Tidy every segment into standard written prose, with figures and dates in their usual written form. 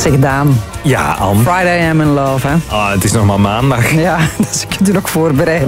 Zeg Daan. Ja, Anne. Friday I'm in love, hè? Ah, het is nog maar maandag. Ja, dus ik kunt u nog voorbereiden.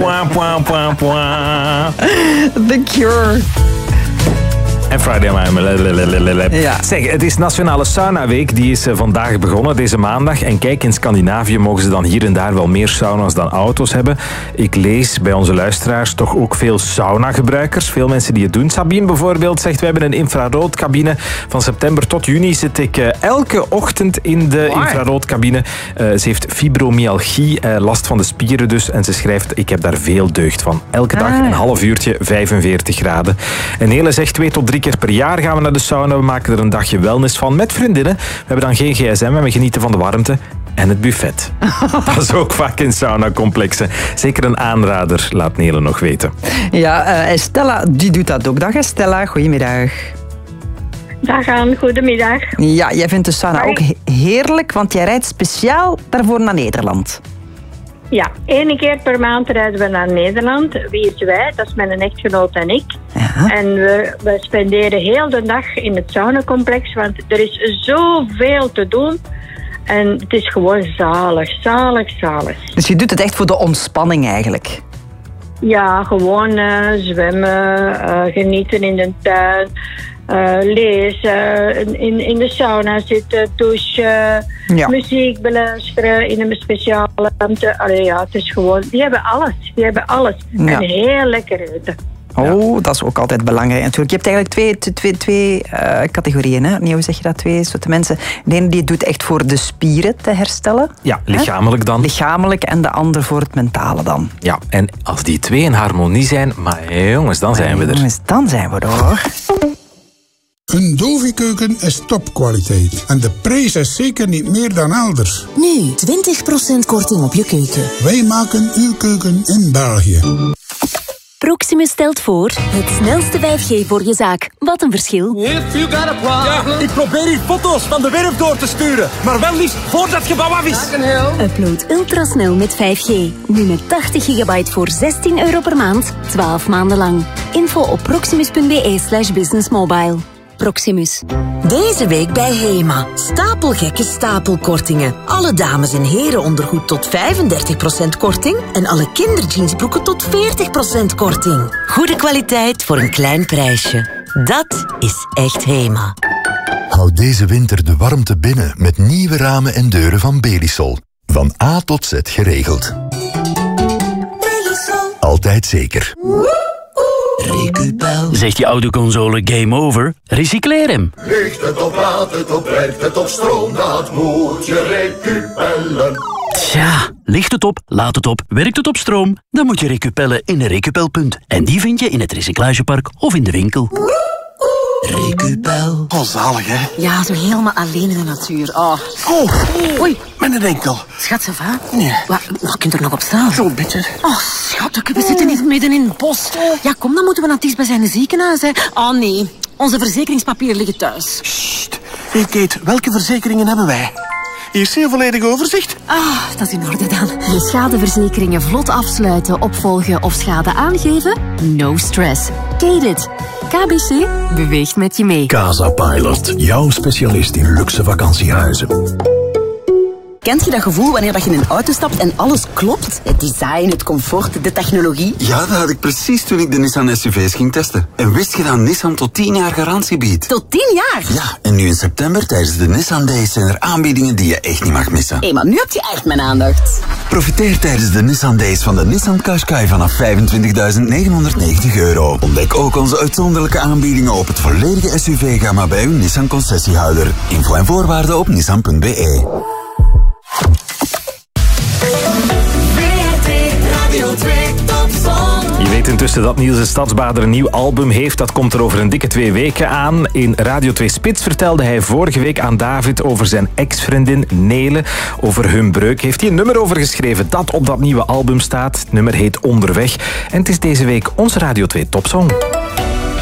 The Cure. En Friday I'm Ja. Zeg, het is Nationale Saunaweek. Die is vandaag begonnen, deze maandag. En kijk, in Scandinavië mogen ze dan hier en daar wel meer sauna's dan auto's hebben. Ik lees bij onze luisteraars toch ook veel saunagebruikers. Veel mensen die het doen. Sabine bijvoorbeeld zegt, we hebben een infraroodcabine. Van september tot juni zit ik elke ochtend in de infraroodcabine. Ze heeft fibromyalgie, last van de spieren dus. En ze schrijft, ik heb daar veel deugd van. Elke dag een half uurtje, 45 graden. En Hele zegt, 2 tot 3 keer per jaar gaan we naar de sauna. We maken er een dagje wellness van met vriendinnen. We hebben dan geen gsm en we genieten van de warmte. En het buffet. Dat is ook vaak in saunacomplexen. Zeker een aanrader, laat Nele nog weten. Ja, Estella, die doet dat ook. Dag Estella, goedemiddag. Dag Aan, goedemiddag. Ja, jij vindt de sauna ook heerlijk, want jij rijdt speciaal daarvoor naar Nederland. Ja, 1 keer per maand rijden we naar Nederland. Wie is wij? Dat is mijn echtgenoot en ik. Ja. En we spenderen heel de dag in het saunacomplex, want er is zoveel te doen. En het is gewoon zalig, zalig, zalig. Dus je doet het echt voor de ontspanning eigenlijk? Ja, gewoon zwemmen, genieten in de tuin, lezen, in de sauna zitten, douchen, muziek beluisteren in een speciale ruimte. Allee, ja, het is gewoon, die hebben alles. Ja. En heel lekker eten. Oh, dat is ook altijd belangrijk natuurlijk. Je hebt eigenlijk twee categorieën, hè? Nee, hoe zeg je dat? 2 soorten mensen. De ene die doet echt voor de spieren te herstellen. Ja, lichamelijk dan. Lichamelijk en de ander voor het mentale dan. Ja, en als die 2 in harmonie zijn, maar jongens, dan zijn we er. Jongens, dan zijn we er hoor. Een Dovi-keuken is topkwaliteit. En de prijs is zeker niet meer dan elders. Nu 20% korting op je keuken. Wij maken uw keuken in België. Proximus stelt voor het snelste 5G voor je zaak. Wat een verschil. Ja, ik probeer hier foto's van de werf door te sturen. Maar wel liefst voordat het gebouw af is. Upload ultrasnel met 5G. Nu met 80 gigabyte voor €16 per maand. 12 maanden lang. Info op proximus.be/businessmobile. Proximus. Deze week bij HEMA. Stapelgekke stapelkortingen. Alle dames- en herenondergoed tot 35% korting. En alle kinderjeansbroeken tot 40% korting. Goede kwaliteit voor een klein prijsje. Dat is echt HEMA. Houd deze winter de warmte binnen met nieuwe ramen en deuren van Belisol. Van A tot Z geregeld. Belisol. Altijd zeker. Recupel. Zegt je autoconsole game over? Recycleer hem. Ligt het op, laat het op, werkt het op stroom, dat moet je recupellen. Tja, ligt het op, laat het op, werkt het op stroom? Dan moet je recupellen in een recupelpunt. En die vind je in het recyclagepark of in de winkel. Recupel. Oh, zalig, hè? Ja, zo helemaal alleen in de natuur. Oh. Oei, met een enkel. Schat, ça va? Nee. Wat kunt er nog op staan? Zo'n beetje. Oh, schat, we zitten hier midden in het bos. Ja, kom, dan moeten we naar het dichtstbijzijnde ziekenhuis, hè. Oh, nee. Onze verzekeringspapieren liggen thuis. Sst. Hey, Kate, welke verzekeringen hebben wij? Hier is een volledig overzicht. Dat is in orde dan. Je schadeverzekeringen vlot afsluiten, opvolgen of schade aangeven? No stress. Kate. KBC beweegt met je mee. Casa Pilot, jouw specialist in luxe vakantiehuizen. Kent je dat gevoel wanneer dat je in een auto stapt en alles klopt? Het design, het comfort, de technologie. Ja, dat had ik precies toen ik de Nissan SUV's ging testen. En wist je dat Nissan tot 10 jaar garantie biedt? Tot 10 jaar? Ja, en nu in september tijdens de Nissan Days zijn er aanbiedingen die je echt niet mag missen. Hé, maar nu heb je echt mijn aandacht. Profiteer tijdens de Nissan Days van de Nissan Qashqai vanaf €25.990. Ontdek ook onze uitzonderlijke aanbiedingen op het volledige SUV-gamma bij uw Nissan concessiehouder. Info en voorwaarden op nissan.be. Je weet intussen dat Niels de Stadsbader een nieuw album heeft. Dat komt er over een dikke 2 weken aan. In Radio 2 Spits vertelde hij vorige week aan David over zijn ex-vriendin Nele. Over hun breuk heeft hij een nummer over geschreven dat op dat nieuwe album staat. Het nummer heet Onderweg. En het is deze week onze Radio 2 Topsong.